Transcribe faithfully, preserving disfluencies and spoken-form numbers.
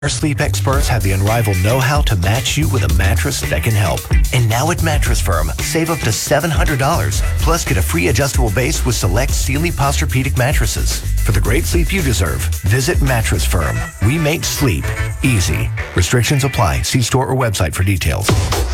Our sleep experts have the unrivaled know-how to match you with a mattress that can help. And now at Mattress Firm, save up to seven hundred dollars. Plus, get a free adjustable base with select Sealy Posturepedic mattresses. For the great sleep you deserve, visit Mattress Firm. We make sleep easy. Restrictions apply. See store or website for details.